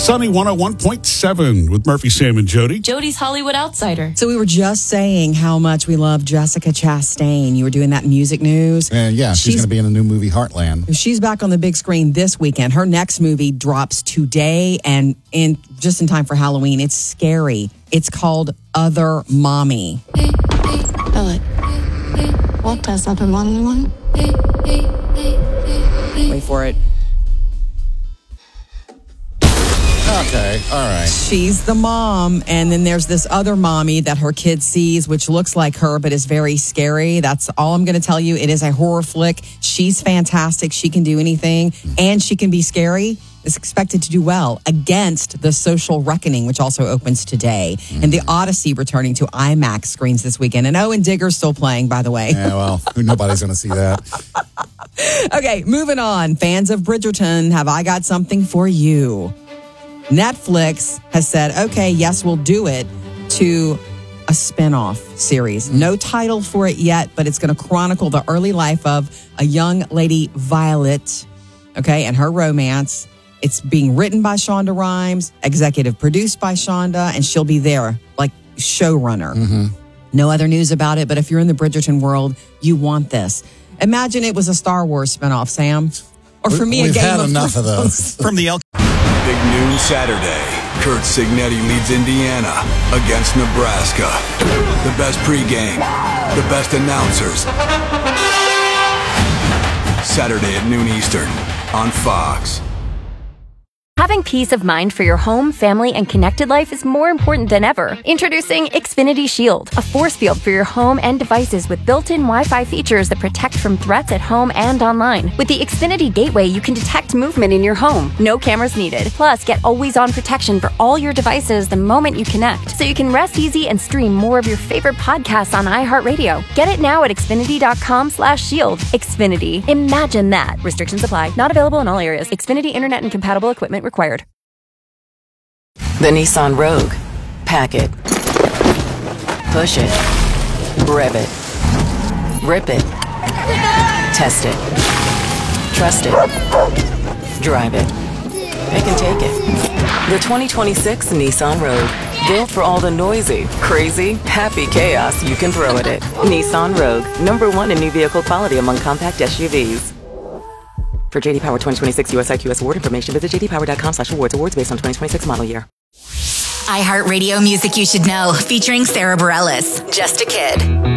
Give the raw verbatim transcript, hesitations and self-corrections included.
Sunny one oh one point seven with Murphy, Sam, and Jody. Jody's Hollywood Outsider. So we were just saying how much we love Jessica Chastain. You were doing that in music news. And yeah, she's, she's going to be in the new movie Heartland. She's back on the big screen this weekend. Her next movie drops today and in just in time for Halloween. It's scary. It's called Other Mommy. Hey, hey, Elliot. Hey, what does Other Mommy want? Hey, hey, hey, hey. Wait for it. Okay, all right. She's the mom, and then there's this other mommy that her kid sees, which looks like her, but is very scary. That's all I'm going to tell you. It is a horror flick. She's fantastic. She can do anything, and she can be scary. Is expected to do well against The Social Reckoning, which also opens today. Mm. And The Odyssey returning to IMAX screens this weekend. And Owen Digger's still playing, by the way. Yeah, well, nobody's going to see that. Okay, moving on. Fans of Bridgerton, have I got something for you? Netflix has said, okay, yes, we'll do it, to a spinoff series. No title for it yet, but it's going to chronicle the early life of a young lady, Violet, okay, and her romance. It's being written by Shonda Rhimes, executive produced by Shonda, and she'll be there, like showrunner. Mm-hmm. No other news about it, but if you're in the Bridgerton world, you want this. Imagine it was a Star Wars spinoff, Sam. Or for me, We've a Game had of enough Thrones. of those. From the El- Big noon Saturday. Kurt Signetti leads Indiana against Nebraska. The best pregame, the best announcers. Saturday at noon Eastern on Fox. Having peace of mind for your home, family, and connected life is more important than ever. Introducing Xfinity Shield, a force field for your home and devices with built-in Wi-Fi features that protect from threats at home and online. With the Xfinity Gateway, you can detect movement in your home. No cameras needed. Plus, get always-on protection for all your devices the moment you connect, so you can rest easy and stream more of your favorite podcasts on iHeartRadio. Get it now at Xfinity.com slash shield. Xfinity. Imagine that. Restrictions apply. Not available in all areas. Xfinity Internet and compatible equipment required. The Nissan Rogue. Pack it. Push it. Rev it. Rip it. Test it. Trust it. Drive it. They can take it. The twenty twenty-six Nissan Rogue. Built for all the noisy, crazy, happy chaos you can throw at it. Nissan Rogue. Number one in new vehicle quality among compact S U Vs. For J D Power twenty twenty-six U S I Q S award information, visit jdpower.com slash awards. Awards based on twenty twenty-six model year. iHeartRadio music you should know, featuring Sarah Bareilles. Just a Kid.